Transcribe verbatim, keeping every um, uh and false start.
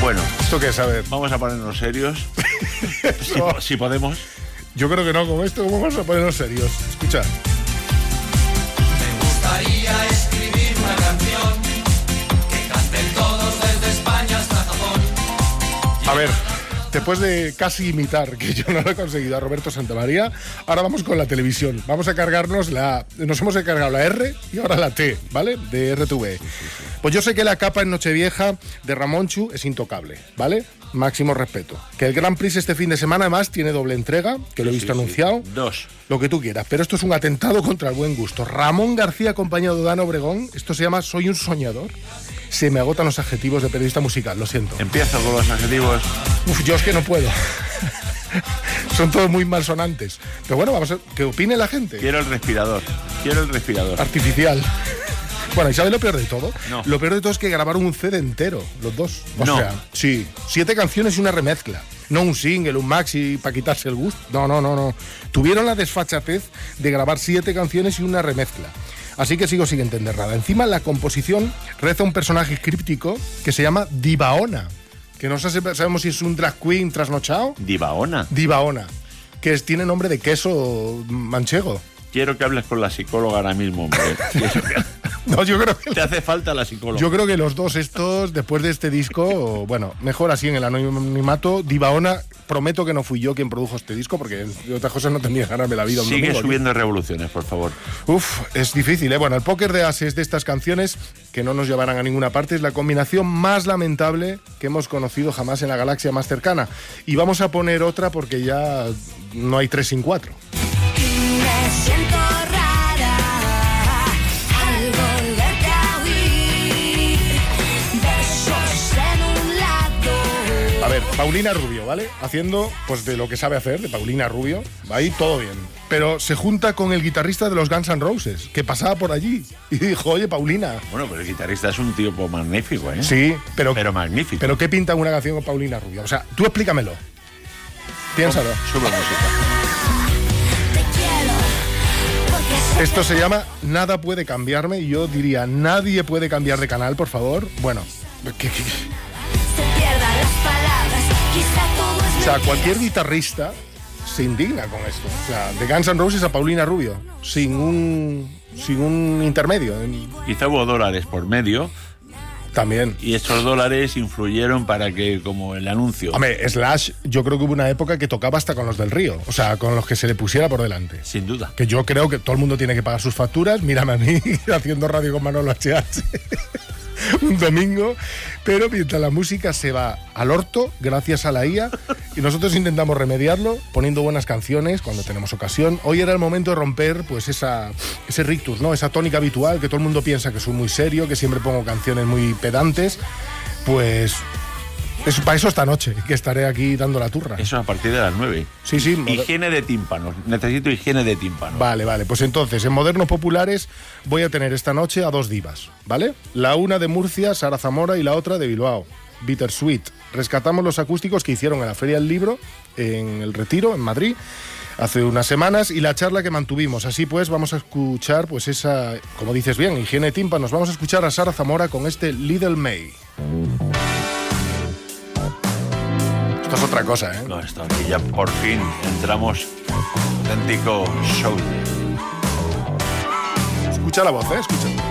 Bueno, ¿Esto qué es? A ver. vamos a ponernos serios. si, No. si podemos. Yo creo que no, con esto, ¿cómo vamos a ponernos serios? Escucha. Me gustaría escribir una canción que canten todos desde España hasta Japón. A ver, después de casi imitar, que yo no lo he conseguido, a Roberto Santamaría, ahora vamos con la televisión. Vamos a cargarnos la... Nos hemos cargado la R y ahora la T, ¿vale? De R T V. Pues yo sé que la capa en Nochevieja de Ramonchu es intocable, ¿vale? Máximo respeto. Que el Grand Prix este fin de semana, además, tiene doble entrega, que lo he visto Sí, sí. anunciado. Dos. Lo que tú quieras, pero esto es un atentado contra el buen gusto. Ramón García, acompañado de Dana Obregón, esto se llama Soy un soñador. Se me agotan los adjetivos de periodista musical, lo siento. Empiezo con los adjetivos. Uf, yo es que no puedo. Son todos muy malsonantes. Pero bueno, vamos a que opine la gente. Quiero el respirador. Quiero el respirador. Artificial. Bueno, ¿y sabes lo peor de todo? No. Lo peor de todo es que grabaron un C D entero, los dos. O No. sea, sí, siete canciones y una remezcla. No un single, un maxi para quitarse el gusto. No, no, no, no. Tuvieron la desfachatez de grabar siete canciones y una remezcla. Así que sigo sin entender nada. Encima, la composición reza un personaje críptico que se llama Divaona. Que no sé- sabemos si es un drag queen trasnochado. Divaona. Divaona. Que es- tiene nombre de queso manchego. Quiero que hables con la psicóloga ahora mismo, hombre. Quiero que- No, yo creo que... Te hace falta la psicóloga. Yo creo que los dos estos, después de este disco, bueno, mejor así en el anonimato. Divaona, prometo que no fui yo quien produjo este disco, porque de otras cosas no tendría que ganarme la vida un Sigue domingo, subiendo revoluciones, por favor. Uf, es difícil, ¿eh? Bueno, el póker de ases de estas canciones, que no nos llevarán a ninguna parte, es la combinación más lamentable que hemos conocido jamás en la galaxia más cercana. Y vamos a poner otra porque ya no hay tres sin cuatro. Me siento rara al volverte a oír. Besos en un lado. A ver, Paulina Rubio, ¿vale? Haciendo, pues, de lo que sabe hacer, de Paulina Rubio. Ahí todo bien. Pero se junta con el guitarrista de los Guns N' Roses, que pasaba por allí. Y dijo, oye, Paulina. Bueno, pero el guitarrista es un tipo magnífico, ¿eh? Sí, pero... Pero magnífico. ¿Pero qué pinta una canción con Paulina Rubio? O sea, tú explícamelo. Piénsalo. Sube música. Te quiero porque sé Esto se llama Nada puede cambiarme. Y yo diría, nadie puede cambiar de canal, por favor. Bueno, que- que- que se pierdan las palabras. Quizá todo es o sea, mentira. cualquier guitarrista se indigna con esto. O sea, de Guns N' Roses a Paulina Rubio, sin un, sin un intermedio. Quizá hubo dólares por medio También. y estos dólares influyeron para que, como el anuncio. Hombre, Slash, yo creo que hubo una época que tocaba hasta con los del Río. O sea, con los que se le pusiera por delante. Sin duda. Que yo creo que todo el mundo tiene que pagar sus facturas. Mírame a mí haciendo radio con Manolo H H un domingo. Pero mientras la música se va al orto, gracias a la I A, y nosotros intentamos remediarlo poniendo buenas canciones cuando tenemos ocasión. Hoy era el momento de romper pues esa, ese rictus, ¿no? Esa tónica habitual que todo el mundo piensa que soy muy serio, que siempre pongo canciones muy pedantes. Pues es, para eso esta noche, que estaré aquí dando la turra. Eso a partir de las nueve. Sí, sí. moder- Higiene de tímpanos. Necesito higiene de tímpanos. Vale, vale. Pues entonces, en Modernos Populares voy a tener esta noche a dos divas, ¿vale? La una de Murcia, Sara Zamora, y la otra de Bilbao, Bittersweet. Rescatamos los acústicos que hicieron en la Feria del Libro, en El Retiro, en Madrid, hace unas semanas, y la charla que mantuvimos. Así pues, vamos a escuchar, pues esa, como dices bien, higiene de tímpanos. Vamos a escuchar a Sara Zamora con este Little May. Esto es otra cosa, ¿eh? No, esto aquí ya por fin entramos auténtico show. Escucha la voz, ¿eh? Escucha.